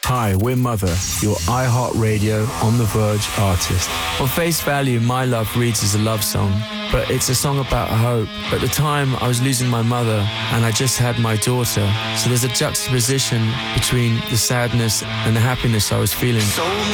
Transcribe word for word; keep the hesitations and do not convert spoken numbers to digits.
Hi, we're Mother, your iHeartRadio On The Verge artist. On face value, My Love reads as a love song, but it's a song about hope. At the time, I was losing my mother, and I just had my daughter. So there's a juxtaposition between the sadness and the happiness I was feeling. So